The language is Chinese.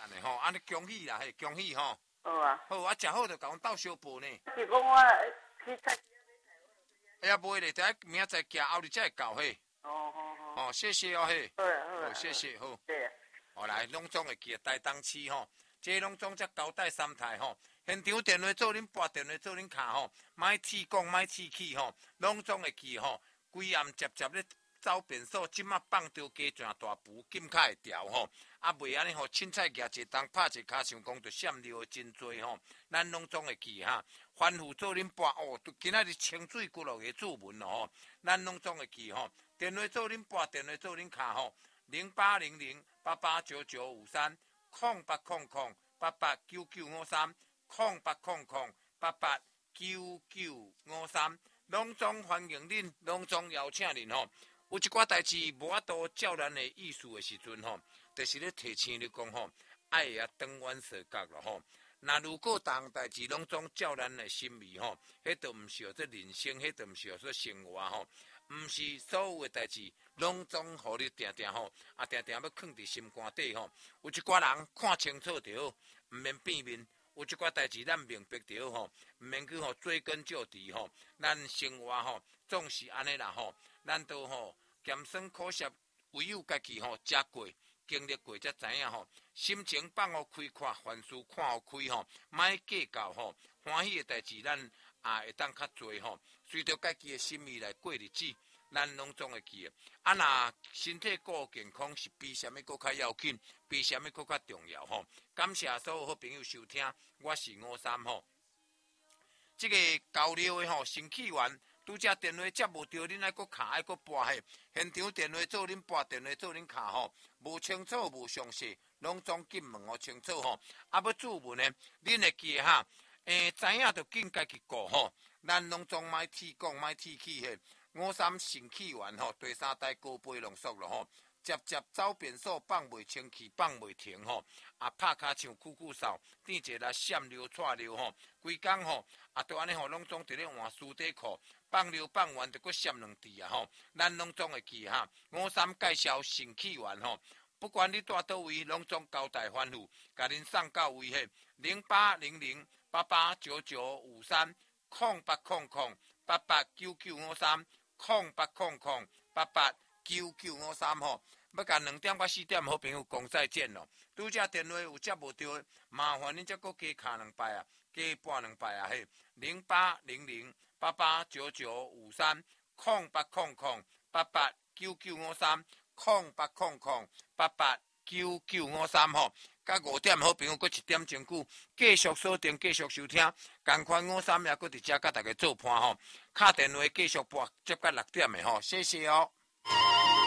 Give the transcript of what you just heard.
安尼吼，安尼恭喜啦，嘿，恭喜吼。 好啊。 好，啊，食好就甲阮斗相报呢。 是讲我去菜。 哎呀，袂咧，等下明仔载行后日才会到嘿。 哦好好。 哦，谢谢哦嘿。 好啊好啊。 好，谢谢好。 对。 好来，拢总会记台东市吼，这拢总才交代三态吼。现场电话做恁拨电话做恁卡吼，莫试讲莫试去吼，拢总会记吼。规暗接咧走便所，即马放着加上大埔，金卡会调吼。啊，袂安尼吼，凊彩举一档拍一骹，想讲着闪流真多吼。咱拢总会记哈。番禺做恁拨哦，今仔日清水骨落个注文吼，咱拢总会记吼。电话做恁拨，电话做恁卡吼，0800889953，0800889953，拢总欢迎恁，拢总邀请恁吼。有一寡代志无法度照咱的意思的时阵吼，就是咧提醒你讲吼，爱也当远说角咯吼。那如果逐项代志拢总照咱的心意吼，迄都毋是说人生，迄都毋是说生活吼。毋是所有的代志，拢总互你定定吼，啊定定要藏伫心肝底吼。有一寡人看清楚着，毋免变面；有一寡代志咱明白着吼，毋免去吼追根究底吼。咱生活吼总是安尼啦吼，咱都吼艰酸苦涩，唯有家己吼食过、经历过才知影吼。心情放互开阔，凡事看互开吼，莫计较吼。欢喜的代志咱会当较侪吼。随着家己的心意来过日子，咱拢总会记的。啊，若身体顾健康是比什么搁较要紧，比什么搁较重要吼。感谢所有好朋友收听，我是53吼。这个交流的吼，新起源拄则电话接无到，恁爱搁卡爱搁拨嘿。现场电话做恁拨，电话做恁卡吼，无清楚无详细，拢总紧问哦清楚吼。啊，要注文呢，恁会记哈？知影就紧家己顾吼。咱拢总莫铁讲莫铁气嘿，53新起源吼，第3代高飞浓缩咯吼，接走便所放袂清气，放袂停吼，啊拍骹像酷酷扫，顶一来闪溜窜溜吼，规工吼，啊都安尼吼，拢总伫咧换书底裤，放溜放完就搁闪两滴啊吼，咱拢总会记哈，53介绍新起源吼。不管你住倒位，拢总交代吩咐，甲恁送到位嘿，0800889953，0800889953吼。要甲2点到4点好朋友讲再见咯。拄则电话有接无到，麻烦恁则搁加卡2摆啊，加拨2摆啊嘿，0800889953，0800889953吼。甲5点好朋友，搁1点钟久，继续锁定，继续收听。同款53也搁伫遮甲大家做伴吼，敲电话继续拨，接到6点的吼，谢谢哦。